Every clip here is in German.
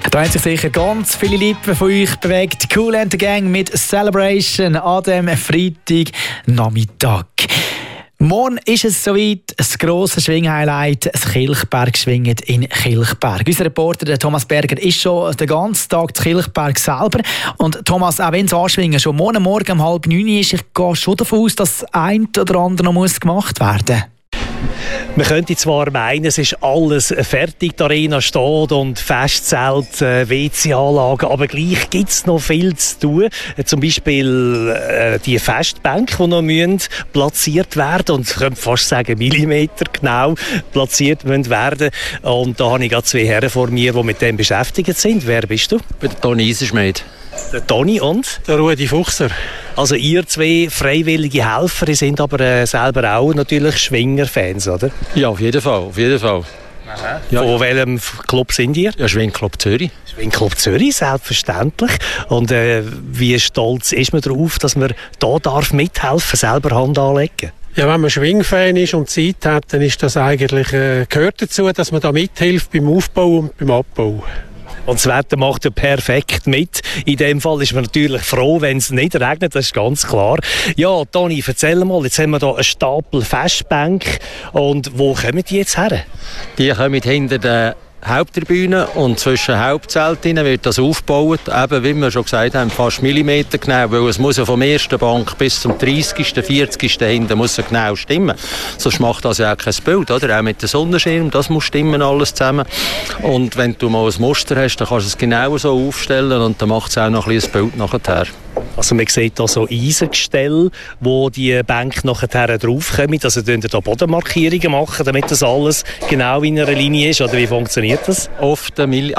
Da haben sich sicher ganz viele Lippen von euch bewegt. Kool and the Gang mit Celebration an dem Freitagnachmittag. Morgen ist es soweit, das grosse Schwinghighlight, das Kilchbergschwingen in Kilchberg. Unser Reporter Thomas Berger ist schon den ganzen Tag zu Kilchberg selber. Und Thomas, auch wenn es Anschwingen schon morgen um 8:30 ist, ich gehe schon davon aus, dass das eine oder andere noch gemacht werden muss. Man könnte zwar meinen, es ist alles fertig, die Arena steht und Festzelt, WC-Anlagen, aber gleich gibt es noch viel zu tun. Zum Beispiel die Festbänke, die noch platziert werden und ich könnte fast sagen Millimeter genau platziert werden. Und da habe ich gerade zwei Herren vor mir, die mit dem beschäftigt sind. Wer bist du? Ich bin der Toni Iserschmidt. Der Toni und? Der Rudi Fuchser. Also ihr zwei freiwillige Helfer, ihr sind aber selber auch natürlich Schwinger-Fans, oder? Ja, auf jeden Fall. Ja. Von welchem Club sind ihr? Ja, Schwingclub Zürich. Schwingclub Zürich, selbstverständlich. Und wie stolz ist man darauf, dass man hier mithelfen darf, selber Hand anlegen? Ja, wenn man Schwingfan ist und Zeit hat, dann ist das eigentlich, gehört dazu, dass man da mithilft beim Aufbau und beim Abbau. Und das Wetter macht ja perfekt mit. In dem Fall ist man natürlich froh, wenn es nicht regnet, das ist ganz klar. Ja, Toni, erzähl mal, jetzt haben wir hier einen Stapel Festbänke. Und wo kommen die jetzt her? Die kommen hinter der Haupttribüne und zwischen Hauptzelten wird das aufgebaut, eben wie wir schon gesagt haben, fast Millimeter genau, weil es muss ja vom ersten Bank bis zum 30., 40. hinten muss ja genau stimmen. Sonst macht das ja auch kein Bild, oder? Auch mit dem Sonnenschirm, das muss stimmen alles zusammen. Und wenn du mal ein Muster hast, dann kannst du es genau so aufstellen und dann macht es auch noch ein bisschen Bild nachher. Also man sieht hier so Eisengestelle, wo die Bänke nachher draufkommen. Also könnt ihr da Bodenmarkierungen machen, damit das alles genau in einer Linie ist? Oder wie funktioniert das? Oft ein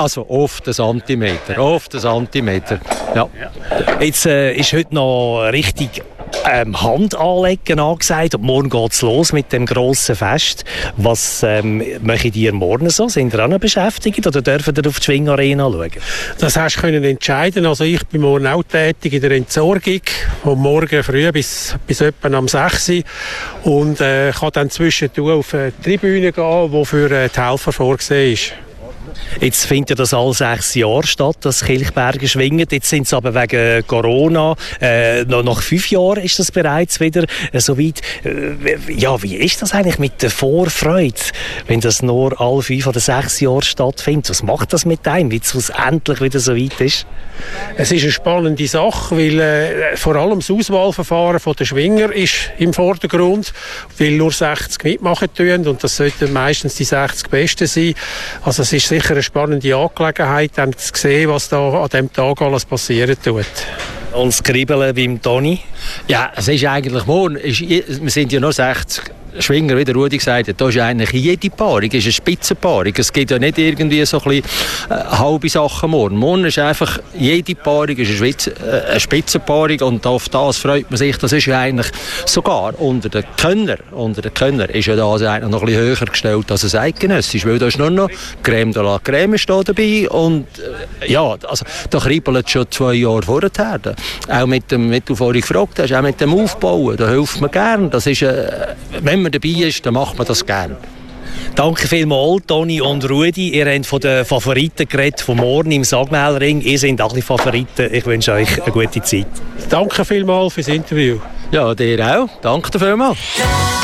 Zentimeter. Ja. Jetzt ist heute noch richtig Handanlegen angesagt und morgen geht es los mit dem grossen Fest. Was machen ihr morgen so? Sind ihr auch noch beschäftigt oder dürfen ihr auf die Schwingarena schauen? Das hast du entscheiden. Also ich bin morgen auch tätig in der Entsorgung, von morgen früh bis etwa am 6 Uhr und kann dann zwischendurch auf die Tribüne gehen, die für die Helfer vorgesehen ist. Jetzt findet das alle 6 Jahre statt, das Kilchberger Schwingen. Jetzt sind es aber wegen Corona, nach 5 Jahren ist das bereits wieder soweit. Ja, wie ist das eigentlich mit der Vorfreude, wenn das nur alle 5 oder 6 Jahre stattfindet? Was macht das mit einem, wenn es endlich wieder so weit ist? Es ist eine spannende Sache, weil vor allem das Auswahlverfahren der Schwinger ist im Vordergrund, weil nur 60 mitmachen tun und das sollten meistens die 60 Besten sein. Also es ist sicher eine spannende Angelegenheit, dann zu sehen, was da an diesem Tag alles passieren tut. Und das Kribbeln beim Toni? Ja, es ist eigentlich morgen, wir sind ja noch 60 Schwinger, wie der Rudi gesagt hat, da ist eigentlich jede Paarung, ist eine Spitzenpaarung. Es gibt ja nicht irgendwie so ein bisschen halbe Sachen morgen. Morgen ist einfach, jede Paarung ist eine Spitzenpaarung und auf das freut man sich. Das ist ja eigentlich sogar unter den Könner ist ja das eigentlich noch ein bisschen höher gestellt als ein eidgenössisch, weil da ist nur noch Crème de la Crème ist da dabei und ja, also da kribbelt es schon 2 Jahre vorher. Auch mit dem, wie du vorhin gefragt hast, auch mit dem Aufbauen, da hilft man gern. Das ist, wenn man dabei ist, dann macht man das gerne. Danke vielmals, Toni und Rudi. Ihr habt von den Favoriten geredet, von morgen im Sagmehlring. Ihr seid alle Favoriten. Ich wünsche euch eine gute Zeit. Danke vielmals fürs Interview. Ja, dir auch. Danke vielmals.